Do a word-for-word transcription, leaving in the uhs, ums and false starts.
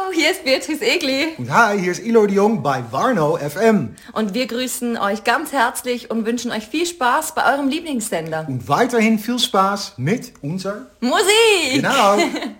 hier ist Beatrice Egli. Und hi, hier ist Ilo de Jong bei Warno F M. Und wir grüßen euch ganz herzlich und wünschen euch viel Spaß bei eurem Lieblingssender. Und weiterhin viel Spaß mit unserer Musik! Genau.